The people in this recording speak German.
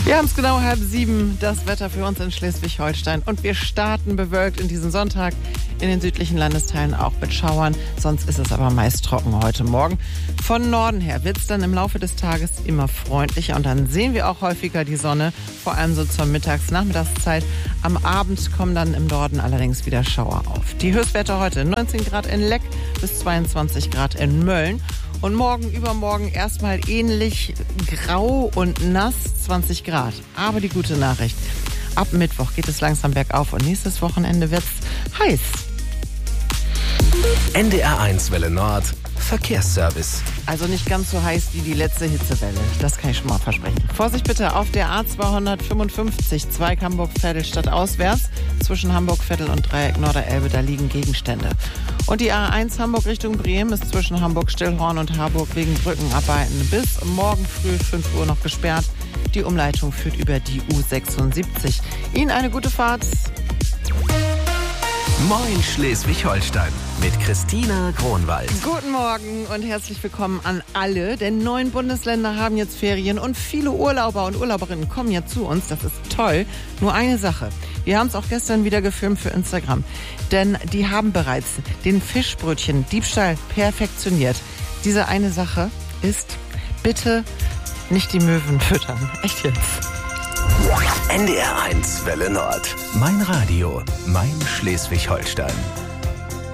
Wir haben es genau 6:30, das Wetter für uns in Schleswig-Holstein. Und wir starten bewölkt in diesen Sonntag, in den südlichen Landesteilen auch mit Schauern. Sonst ist es aber meist trocken heute Morgen. Von Norden her wird es dann im Laufe des Tages immer freundlicher. Und dann sehen wir auch häufiger die Sonne, vor allem so zur Nachmittagszeit. Am Abend kommen dann im Norden allerdings wieder Schauer auf. Die Höchstwerte heute 19 Grad in Leck bis 22 Grad in Mölln. Und morgen, übermorgen erstmal ähnlich grau und nass, 20 Grad. Aber die gute Nachricht, ab Mittwoch geht es langsam bergauf und nächstes Wochenende wird's heiß. NDR1 Welle Nord, Verkehrsservice. Also nicht ganz so heiß wie die letzte Hitzewelle, das kann ich schon mal versprechen. Vorsicht bitte auf der A255, Zweig Hamburg-Vettel auswärts. Zwischen Hamburg-Vettel und Dreieck Norderelbe, da liegen Gegenstände. Und die A1 Hamburg Richtung Bremen ist zwischen Hamburg-Stillhorn und Harburg wegen Brückenarbeiten bis morgen früh 5 Uhr noch gesperrt. Die Umleitung führt über die U76. Ihnen eine gute Fahrt. Moin Schleswig-Holstein mit Christina Kronwald. Guten Morgen und herzlich willkommen an alle, denn 9 Bundesländer haben jetzt Ferien und viele Urlauber und Urlauberinnen kommen ja zu uns. Das ist toll. Nur eine Sache. Wir haben es auch gestern wieder gefilmt für Instagram, denn die haben bereits den Fischbrötchen-Diebstahl perfektioniert. Diese eine Sache ist, bitte nicht die Möwen füttern. Echt jetzt. NDR1 Welle Nord. Mein Radio, mein Schleswig-Holstein.